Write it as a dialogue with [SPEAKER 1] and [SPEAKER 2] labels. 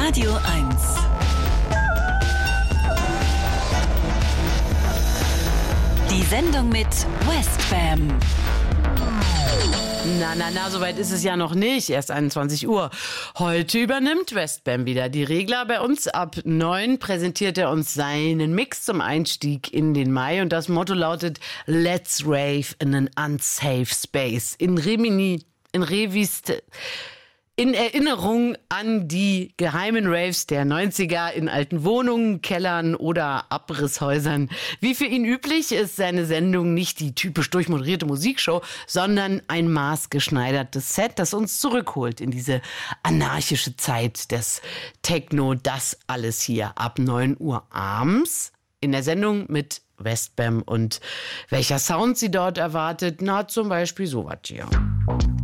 [SPEAKER 1] Radio 1. Die Sendung mit Westbam.
[SPEAKER 2] Na, soweit ist es ja noch nicht. Erst 21 Uhr. Heute übernimmt Westbam wieder die Regler. Bei uns ab 9 präsentiert er uns seinen Mix zum Einstieg in den Mai. Und das Motto lautet Let's Rave in an Unsafe Space. In Erinnerung an die geheimen Raves der 90er in alten Wohnungen, Kellern oder Abrisshäusern. Wie für ihn üblich ist seine Sendung nicht die typisch durchmoderierte Musikshow, sondern ein maßgeschneidertes Set, das uns zurückholt in diese anarchische Zeit des Techno. Das alles hier ab 9 Uhr abends in der Sendung mit Westbam. Und welcher Sound Sie dort erwartet? Na, zum Beispiel sowas hier.